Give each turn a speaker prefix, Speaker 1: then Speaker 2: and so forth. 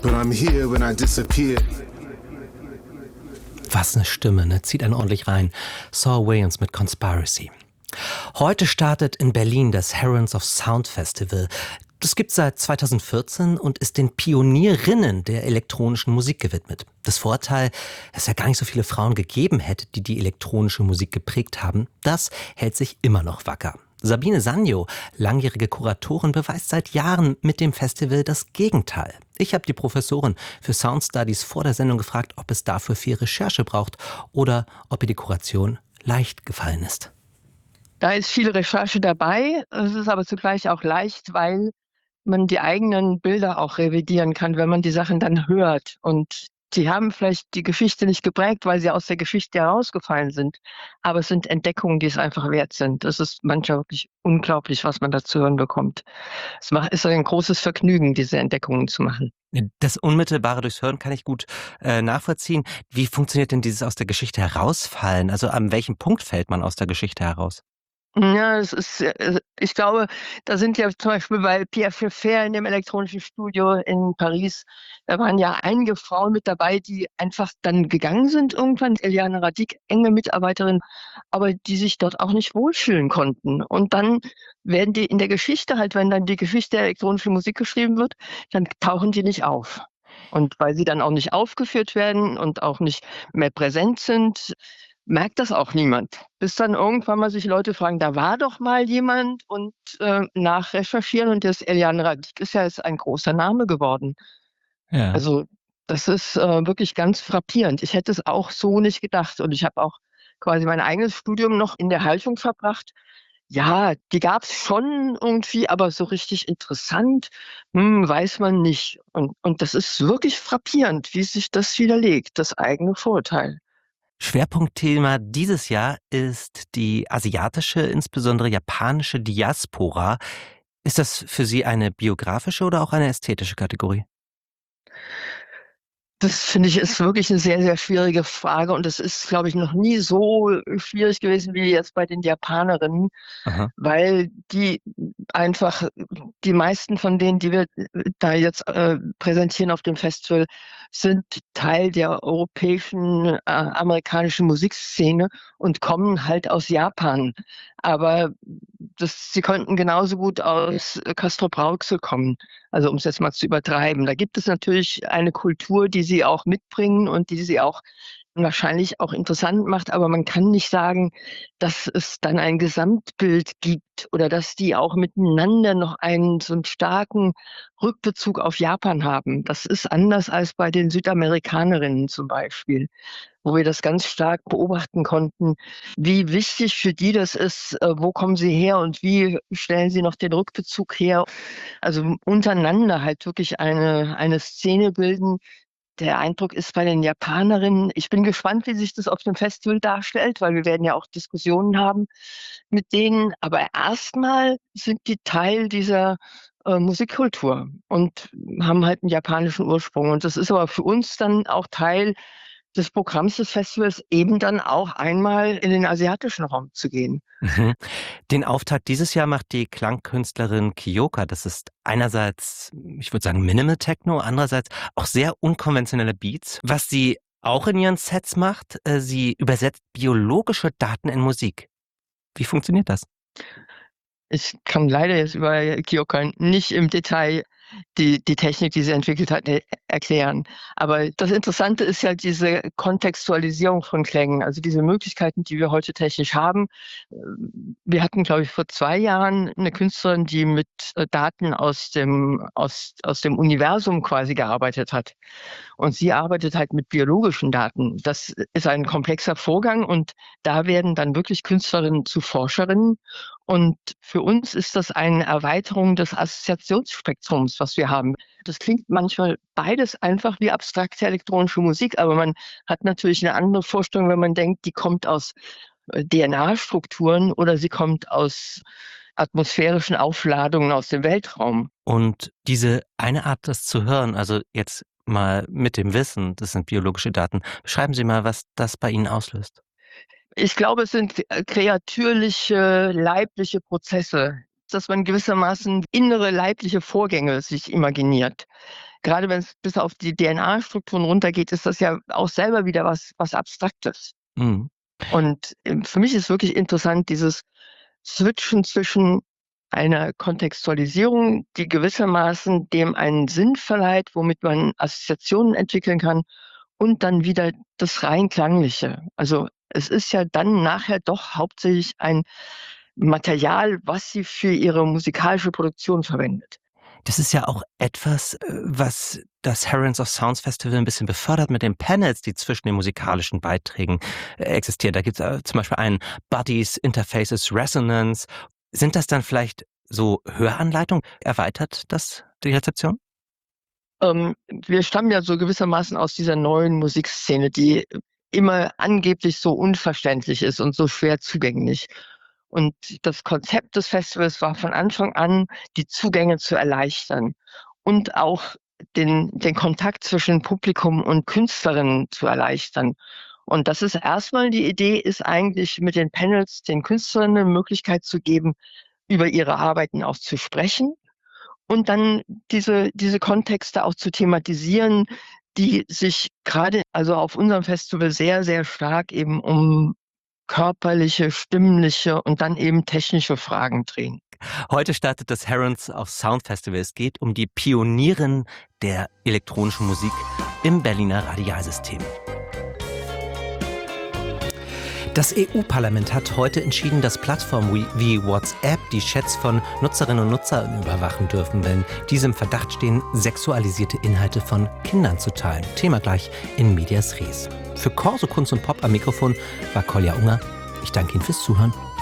Speaker 1: but I'm here when I disappear.
Speaker 2: Was eine Stimme, ne? Zieht einen ordentlich rein. Saul Williams mit Conspiracy. Heute startet in Berlin das Herons of Sound Festival. Das gibt es seit 2014 und ist den Pionierinnen der elektronischen Musik gewidmet. Das Vorteil, dass es ja gar nicht so viele Frauen gegeben hätte, die die elektronische Musik geprägt haben, das hält sich immer noch wacker. Sabine Sanjo, langjährige Kuratorin, beweist seit Jahren mit dem Festival das Gegenteil. Ich habe die Professorin für Sound Studies vor der Sendung gefragt, ob es dafür viel Recherche braucht oder ob ihr die Kuration leicht gefallen ist.
Speaker 3: Da ist viel Recherche dabei. Es ist aber zugleich auch leicht, weil man die eigenen Bilder auch revidieren kann, wenn man die Sachen dann hört. Und die haben vielleicht die Geschichte nicht geprägt, weil sie aus der Geschichte herausgefallen sind. Aber es sind Entdeckungen, die es einfach wert sind. Es ist manchmal wirklich unglaublich, was man da zu hören bekommt. Es ist ein großes Vergnügen, diese Entdeckungen zu machen.
Speaker 2: Das Unmittelbare durchs Hören kann ich gut nachvollziehen. Wie funktioniert denn dieses aus der Geschichte herausfallen? Also an welchem Punkt fällt man aus der Geschichte heraus?
Speaker 3: Ja, ich glaube, da sind ja zum Beispiel bei Pierre Schaeffer in dem elektronischen Studio in Paris, da waren ja einige Frauen mit dabei, die einfach dann gegangen sind irgendwann. Eliane Radic, enge Mitarbeiterin, aber die sich dort auch nicht wohlfühlen konnten. Und dann werden die in der Geschichte halt, wenn dann die Geschichte der elektronischen Musik geschrieben wird, dann tauchen die nicht auf. Und weil sie dann auch nicht aufgeführt werden und auch nicht mehr präsent sind, merkt das auch niemand. Bis dann irgendwann mal sich Leute fragen, da war doch mal jemand und nachrecherchieren und das Eliane Radic ist ja jetzt ein großer Name geworden.
Speaker 2: Ja.
Speaker 3: Also das ist wirklich ganz frappierend. Ich hätte es auch so nicht gedacht und ich habe auch quasi mein eigenes Studium noch in der Haltung verbracht. Ja, die gab es schon irgendwie, aber so richtig interessant, weiß man nicht. Und das ist wirklich frappierend, wie sich das widerlegt, das eigene Vorurteil.
Speaker 2: Schwerpunktthema dieses Jahr ist die asiatische, insbesondere japanische Diaspora. Ist das für Sie eine biografische oder auch eine ästhetische Kategorie?
Speaker 3: Das finde ich ist wirklich eine sehr, sehr schwierige Frage und es ist, glaube ich, noch nie so schwierig gewesen wie jetzt bei den Japanerinnen,
Speaker 2: Aha.
Speaker 3: weil die einfach die meisten von denen, die wir da jetzt präsentieren auf dem Festival, sind Teil der europäischen, amerikanischen Musikszene und kommen halt aus Japan. Aber sie könnten genauso gut aus Castrop-Rauxel kommen. Also um es jetzt mal zu übertreiben. Da gibt es natürlich eine Kultur, die sie auch mitbringen und die sie auch wahrscheinlich auch interessant macht, aber man kann nicht sagen, dass es dann ein Gesamtbild gibt oder dass die auch miteinander noch so einen starken Rückbezug auf Japan haben. Das ist anders als bei den Südamerikanerinnen zum Beispiel, wo wir das ganz stark beobachten konnten, wie wichtig für die das ist, wo kommen sie her und wie stellen sie noch den Rückbezug her. Also untereinander halt wirklich eine Szene bilden. Der Eindruck ist bei den Japanerinnen, ich bin gespannt, wie sich das auf dem Festival darstellt, weil wir werden ja auch Diskussionen haben mit denen. Aber erstmal sind die Teil dieser Musikkultur und haben halt einen japanischen Ursprung. Und das ist aber für uns dann auch Teil des Programms des Festivals, eben dann auch einmal in den asiatischen Raum zu gehen.
Speaker 2: Mhm. Den Auftakt dieses Jahr macht die Klangkünstlerin Kiyoka. Das ist einerseits, ich würde sagen, Minimal Techno, andererseits auch sehr unkonventionelle Beats. Was sie auch in ihren Sets macht, sie übersetzt biologische Daten in Musik. Wie funktioniert das?
Speaker 3: Ich kann leider jetzt über Kyokan nicht im Detail die Technik, die sie entwickelt hat, erklären. Aber das Interessante ist ja diese Kontextualisierung von Klängen, also diese Möglichkeiten, die wir heute technisch haben. Wir hatten, glaube ich, vor 2 Jahren eine Künstlerin, die mit Daten aus dem Universum quasi gearbeitet hat. Und sie arbeitet halt mit biologischen Daten. Das ist ein komplexer Vorgang und da werden dann wirklich Künstlerinnen zu Forscherinnen. Und für uns ist das eine Erweiterung des Assoziationsspektrums, was wir haben. Das klingt manchmal beides einfach wie abstrakte elektronische Musik, aber man hat natürlich eine andere Vorstellung, wenn man denkt, die kommt aus DNA-Strukturen oder sie kommt aus atmosphärischen Aufladungen aus dem Weltraum.
Speaker 2: Und diese eine Art, das zu hören, also jetzt mal mit dem Wissen, das sind biologische Daten, beschreiben Sie mal, was das bei Ihnen auslöst.
Speaker 3: Ich glaube, es sind kreatürliche, leibliche Prozesse, dass man gewissermaßen innere leibliche Vorgänge sich imaginiert. gerade wenn es bis auf die DNA-Strukturen runtergeht, ist das ja auch selber wieder was Abstraktes.
Speaker 2: Mhm.
Speaker 3: Und für mich ist wirklich interessant, dieses Switchen zwischen einer Kontextualisierung, die gewissermaßen dem einen Sinn verleiht, womit man Assoziationen entwickeln kann, und dann wieder das rein Klangliche. Also es ist ja dann nachher doch hauptsächlich ein Material, was sie für ihre musikalische Produktion verwendet.
Speaker 2: Das ist ja auch etwas, was das Herons of Sounds Festival ein bisschen befördert mit den Panels, die zwischen den musikalischen Beiträgen existieren. Da gibt es zum Beispiel einen Bodies, Interfaces, Resonance. Sind das dann vielleicht so Höranleitungen? Erweitert das die Rezeption?
Speaker 3: Wir stammen ja so gewissermaßen aus dieser neuen Musikszene, die immer angeblich so unverständlich ist und so schwer zugänglich. Und das Konzept des Festivals war von Anfang an, die Zugänge zu erleichtern und auch den Kontakt zwischen Publikum und Künstlerinnen zu erleichtern. Und das ist erstmal die Idee, ist eigentlich mit den Panels den Künstlerinnen eine Möglichkeit zu geben, über ihre Arbeiten auch zu sprechen und dann diese Kontexte auch zu thematisieren, die sich gerade also auf unserem Festival sehr, sehr stark eben um körperliche, stimmliche und dann eben technische Fragen drehen.
Speaker 2: Heute startet das Herons of Sound Festival. Es geht um die Pionierin der elektronischen Musik im Berliner Radialsystem. Das EU-Parlament hat heute entschieden, dass Plattformen wie WhatsApp die Chats von Nutzerinnen und Nutzern überwachen dürfen, wenn diese im Verdacht stehen, sexualisierte Inhalte von Kindern zu teilen. Thema gleich in Medias Res. Für Corso Kunst und Pop am Mikrofon war Kolja Unger. Ich danke Ihnen fürs Zuhören.